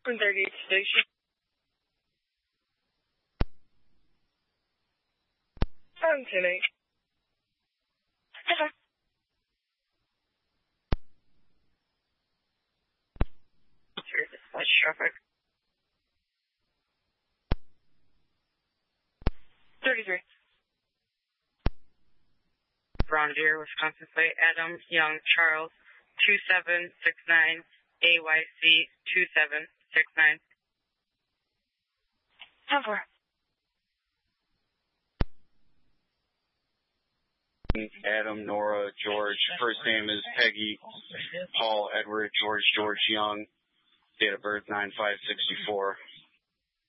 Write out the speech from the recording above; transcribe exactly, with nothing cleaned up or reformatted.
one thirty-eight station. I'm ten eight. Okay. Here's dispatch traffic. thirty-three. Brown Deer, Wisconsin plate, Adam Young Charles, two seven six nine, A Y C two seven six nine. ten four. Adam, Nora, George. First name is Peggy, Paul, Edward, George, George Young. Date of birth nine five sixty-four.